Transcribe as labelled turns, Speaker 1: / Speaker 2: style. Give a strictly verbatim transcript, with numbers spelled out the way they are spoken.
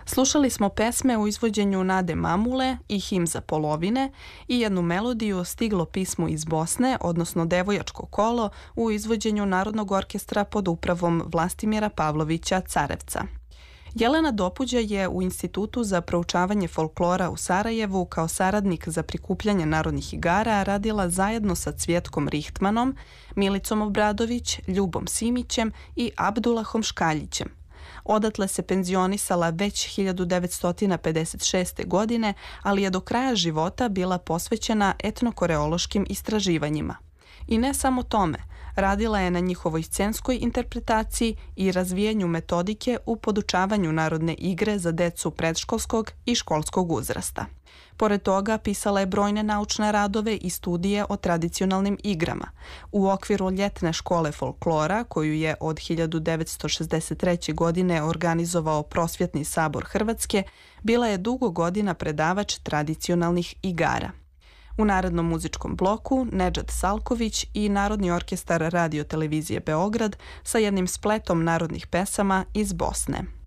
Speaker 1: Slušali smo pesme u izvođenju Nade Mamule i Him za polovine i jednu melodiju Stiglo pismo iz Bosne, odnosno Devojačko kolo, u izvođenju Narodnog orkestra pod upravom Vlastimira Pavlovića Carevca. Jelena Dopuđa je u Institutu za proučavanje folklora u Sarajevu kao saradnik za prikupljanje narodnih igara radila zajedno sa Cvjetkom Rihtmanom, Milicom Obradović, Ljubom Simićem i Abdulahom Škaljićem. Odatle se penzionisala već hiljadu devetsto pedeset šeste. godine, ali je do kraja života bila posvećena etnokoreološkim istraživanjima. I ne samo tome, radila je na njihovoj scenskoj interpretaciji i razvijanju metodike u podučavanju narodne igre za decu predškolskog i školskog uzrasta. Pored toga, pisala je brojne naučne radove i studije o tradicionalnim igrama. U okviru ljetne škole folklora, koju je od hiljadu devetsto šezdeset treće. godine organizovao Prosvjetni sabor Hrvatske, bila je dugo godina predavač tradicionalnih igara. U narednom muzičkom bloku Nedžad Salković i Narodni orkestar Radio televizije Beograd sa jednim spletom narodnih pesama iz Bosne.